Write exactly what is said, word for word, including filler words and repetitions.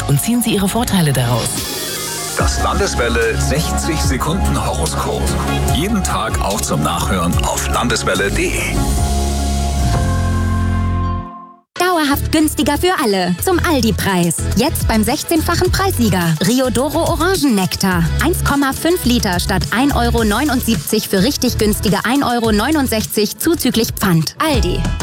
und ziehen Sie Ihre Vorteile daraus. Das Landeswelle sechzig Sekunden Horoskop. Jeden Tag auch zum Nachhören auf landeswelle punkt de. Dauerhaft günstiger für alle. Zum Aldi-Preis. Jetzt beim sechzehnfachen Preissieger. Riodoro Orangennektar. eins Komma fünf Liter statt ein Euro neunundsiebzig für richtig günstige ein Euro neunundsechzig zuzüglich Pfand. Aldi.